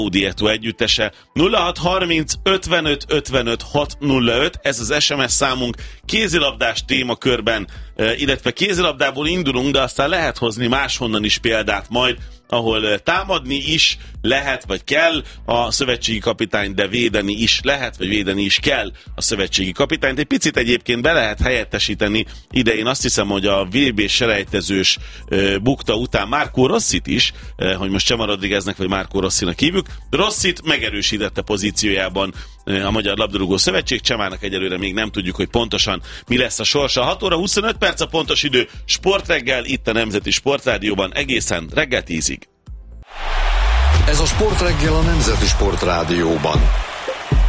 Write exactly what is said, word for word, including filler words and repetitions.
Dietto együttese. Nulla hat harminc ötvenöt ötvenöt hat nulla öt, ez az es em es számunk, kézilabdás témakörben, illetve kézilabdából indulunk, de aztán lehet hozni máshonnan is példát majd, ahol támadni is lehet, vagy kell a szövetségi kapitány, de védeni is lehet, vagy védeni is kell a szövetségi kapitányt. Egy picit egyébként be lehet helyettesíteni idején, azt hiszem, hogy a vé bé selejtezős bukta után Marco Rossit is, hogy most Csema Rodrigueznek vagy Marco Rossinak hívjuk, Rossit megerősítette pozíciójában a Magyar Labdarúgó Szövetség. Csemának egyelőre még nem tudjuk, hogy pontosan mi lesz a sorsa. hat óra huszonöt perc a pontos idő, Sportreggel, itt a Nemzeti Sportrádióban egészen reggel tízig. Ez a Sportreggel a Nemzeti Sportrádióban.